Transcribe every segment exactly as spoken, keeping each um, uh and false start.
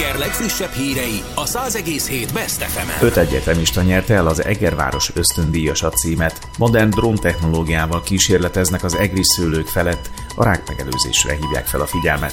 Eger legfrissebb hírei a száz egész hét Best ef emen. Öt egyetemista nyerte el az Egerváros ösztöndíjasat címet. Modern dróntechnológiával kísérleteznek az egri szőlők felett, a rákmegelőzésre hívják fel a figyelmet.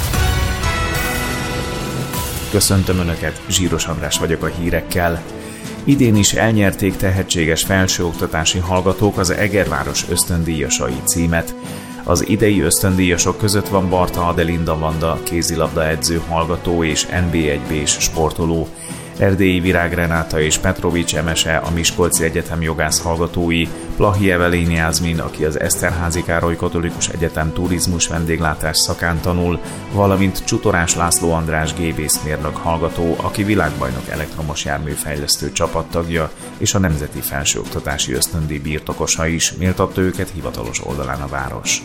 Köszöntöm Önöket, Zsíros András vagyok a hírekkel. Idén is elnyerték tehetséges felsőoktatási hallgatók az Egerváros ösztöndíjasai címet. Az idei ösztöndíjasok között van Barta Adelinda Vanda, kézilabda edző hallgató és en bé egy bés sportoló, Erdélyi Virág Renáta és Petrovics Emese, a Miskolci Egyetem jogász hallgatói, Plahi Evelyn Jászmin, aki az Eszterházy Károly Katolikus Egyetem turizmus vendéglátás szakán tanul, valamint Csutorás László András gépészmérnök hallgató, aki világbajnok elektromos járműfejlesztő csapattagja és a Nemzeti Felsőoktatási Ösztöndíj birtokosa is, méltatta őket hivatalos oldalán a város.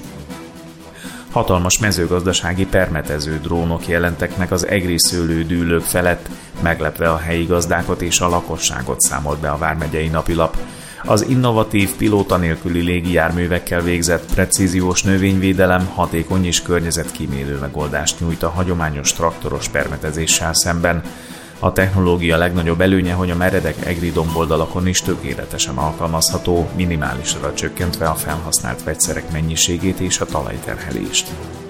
Hatalmas mezőgazdasági permetező drónok jelentek meg az egri szőlődűlők felett, meglepve a helyi gazdákat és a lakosságot, számolt be a vármegyei napilap. Az innovatív, pilóta nélküli légijárművekkel végzett precíziós növényvédelem hatékony és környezetkímélő megoldást nyújt a hagyományos traktoros permetezéssel szemben. A technológia legnagyobb előnye, hogy a meredek egri domboldalakon is tökéletesen alkalmazható, minimálisra csökkentve a felhasznált vegyszerek mennyiségét és a talajterhelést.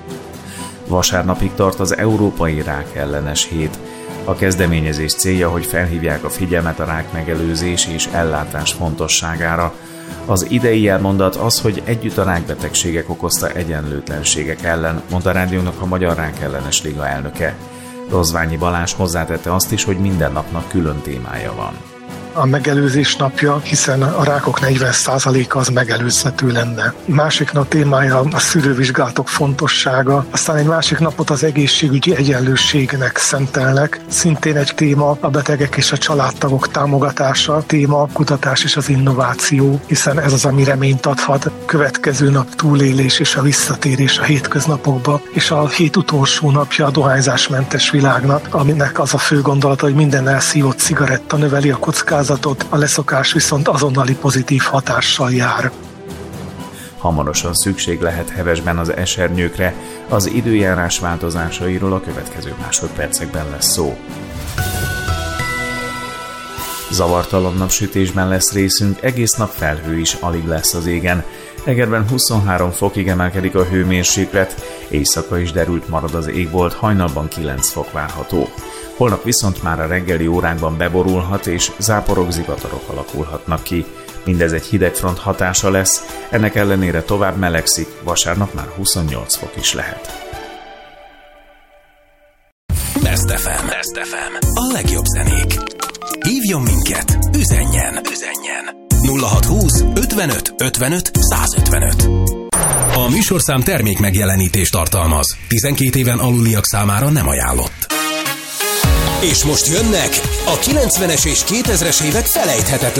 Vasárnapig tart az Európai Rákellenes Hét. A kezdeményezés célja, hogy felhívják a figyelmet a rákmegelőzés és ellátás fontosságára. Az idei jelmondat az, hogy együtt a rákbetegségek okozta egyenlőtlenségek ellen, mondta a rádiónak a Magyar Rákellenes Liga elnöke. Rozványi Balázs hozzátette azt is, hogy minden napnak külön témája van. A megelőzés napja, hiszen a rákok negyven százaléka az megelőzhető lenne. Másik nap témája a szűrővizsgálatok fontossága, aztán egy másik napot az egészségügyi egyenlőségnek szentelnek. Szintén egy téma a betegek és a családtagok támogatása, téma a kutatás és az innováció, hiszen ez az, ami reményt adhat. Következő nap túlélés és a visszatérés a hétköznapokba, és a hét utolsó napja a dohányzásmentes világnak, aminek az a fő gondolata, hogy minden elszívott cigaretta növeli a kockázatot, a leszokás viszont azonnali pozitív hatással jár. Hamarosan szükség lehet Hevesben az esernyőkre, az időjárás változásairól a következő másodpercekben lesz szó. Zavartalan napsütésben lesz részünk, egész nap felhő is alig lesz az égen. Egerben huszonhárom fokig emelkedik a hőmérséklet, éjszaka is derült marad az égbolt, hajnalban kilenc fok várható. Holnap viszont már a reggeli órákban beborulhat és záporok, zivatarok alakulhatnak ki. Mindez egy hidegfront hatása lesz, ennek ellenére tovább melegszik, vasárnap már huszonnyolc fok is lehet. Best ef em. Best ef em. A legjobb zenék. Hívjon minket, üzenjen, üzenjen. nulla hatszázhúsz ötvenöt ötvenöt százötvenöt. A műsorszám termék megjelenítést tartalmaz. tizenkét éven aluliak számára nem ajánlott. És most jönnek a kilencvenes és kétezres évek felejthetetlen